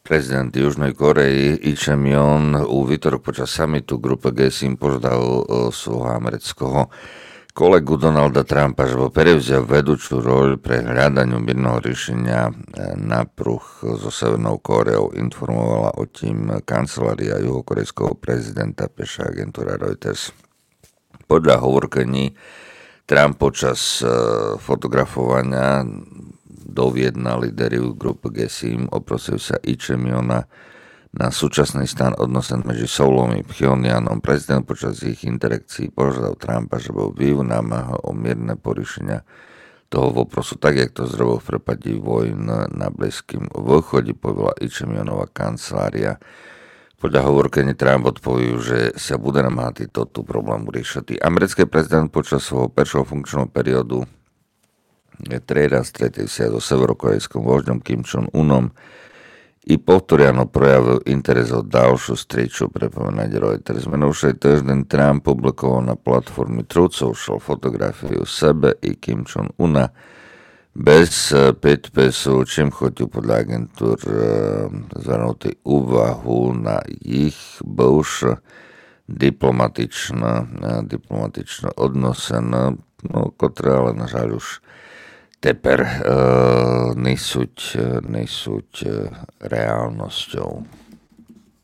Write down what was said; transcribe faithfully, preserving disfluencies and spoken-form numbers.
Prezident Južnej Koreji Lee Jae-myung u výtorok počas summitu grupe gé sedem požiadal svojho amerického kolegu Donalda Trumpa, že bol prevzal vedúcu roľ pre hľadanie mierneho riešenia napruh so Severnou Kóreou. Informovala o tým kancelária juhokorejského prezidenta, píše agentúra Reuters. Podľa hovorkení Trump počas fotografovania doviedna líderi grupy gé sedem, oprosil sa Lee Jae-myunga na súčasný stan odnosen medzi Soulom i Pyongyanom. Prezident počas ich interakcií požiadal Trumpa, že bol vynáma o mierne poriešenia toho voprosu, tak jak to zrobil v prípade vojn na Blízkym východe, povedala Lee Jae-myungová kancelária. Podľa hovorkení Trump odpovedal, že sa bude namáhať toto problému riešiť. Americký prezident počas svojho prvého funkčného periódu trieda stretol sa so severokorejským vožďom Kim Jong-unom i povtoriano projavil interes o ďalšiu striču, pripomínať Reuters. Minulý týždeň Trump publikoval na platforme Truth Social fotografiu sebe i Kim Jong-una bez podpisu, čím chodil podľa agentúr zhrnutý úvahu na ich bivšie diplomatičné, diplomatičné odnosené, no, ktoré ale na žaľ už teper uh, nesúť, nesúť uh, reálnosťou.